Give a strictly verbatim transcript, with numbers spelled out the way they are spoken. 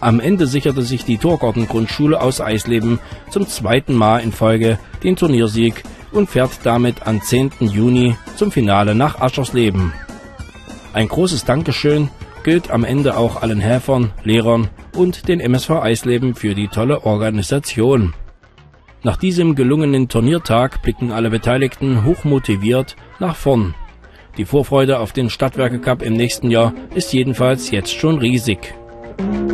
Am Ende sicherte sich die Thorgarten-Grundschule aus Eisleben zum zweiten Mal in Folge den Turniersieg und fährt damit am zehnten Juni zum Finale nach Aschersleben. Ein großes Dankeschön gilt am Ende auch allen Helfern, Lehrern und den M S V Eisleben für die tolle Organisation. Nach diesem gelungenen Turniertag blicken alle Beteiligten hochmotiviert nach vorn. Die Vorfreude auf den Stadtwerke Cup im nächsten Jahr ist jedenfalls jetzt schon riesig.